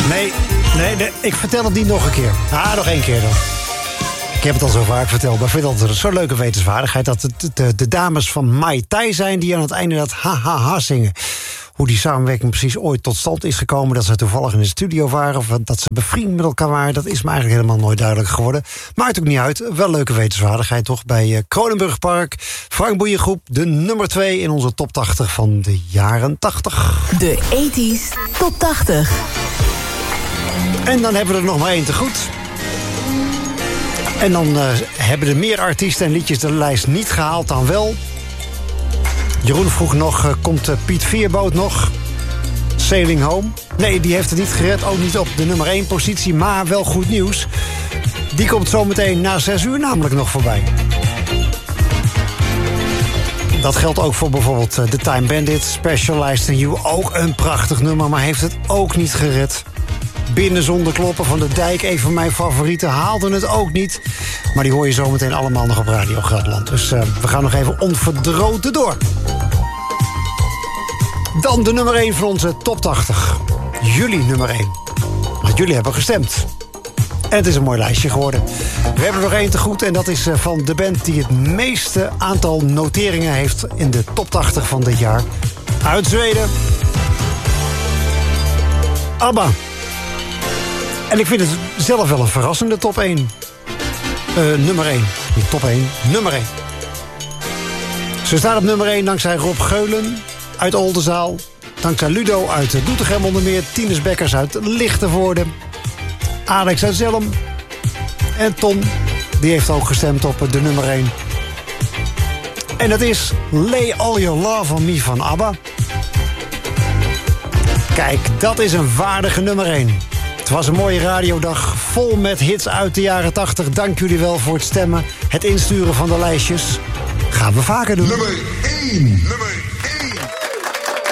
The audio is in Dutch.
Nee, ik vertel het niet nog een keer. Nog één keer dan. Ik heb het al zo vaak verteld, maar ik vind het altijd zo'n leuke wetenswaardigheid... dat het de dames van Mai Tai zijn die aan het einde dat ha-ha-ha zingen. Hoe die samenwerking precies ooit tot stand is gekomen... dat ze toevallig in de studio waren of dat ze bevriend met elkaar waren... dat is me eigenlijk helemaal nooit duidelijk geworden. Maakt ook niet uit, wel leuke wetenswaardigheid toch... bij Kronenburg Park, Frank Boeiengroep... de nummer 2 in onze top 80 van de jaren 80. De 80s top 80. En dan hebben we er nog maar één te goed... En dan hebben er meer artiesten en liedjes de lijst niet gehaald dan wel. Jeroen vroeg nog, komt Piet Veerboot nog? Sailing Home? Nee, die heeft het niet gered, ook niet op de nummer 1 positie. Maar wel goed nieuws. Die komt zometeen na 6 uur namelijk nog voorbij. Dat geldt ook voor bijvoorbeeld The Time Bandits, Specialized in You. Ook een prachtig nummer, maar heeft het ook niet gered. Binnen zonder kloppen van de Dijk, een van mijn favorieten, haalden het ook niet. Maar die hoor je zometeen allemaal nog op Radio Gelderland. Dus we gaan nog even onverdroten door. Dan de nummer 1 van onze top 80. Jullie nummer 1. Want jullie hebben gestemd. En het is een mooi lijstje geworden. We hebben nog één te goed en dat is van de band die het meeste aantal noteringen heeft in de top 80 van dit jaar. Uit Zweden. ABBA. En ik vind het zelf wel een verrassende top 1. Nummer 1. Niet top 1, nummer 1. Ze staat op nummer 1 dankzij Rob Geulen uit Oldenzaal. Dankzij Ludo uit Doetinchem onder meer. Tinus Bekkers uit Lichtenvoorde. Alex uit Zelm. En Ton, die heeft ook gestemd op de nummer 1. En dat is Lay All Your Love on Me van ABBA. Kijk, dat is een waardige nummer 1. Het was een mooie radiodag, vol met hits uit de jaren 80. Dank jullie wel voor het stemmen, het insturen van de lijstjes. Gaan we vaker doen. Nummer 1.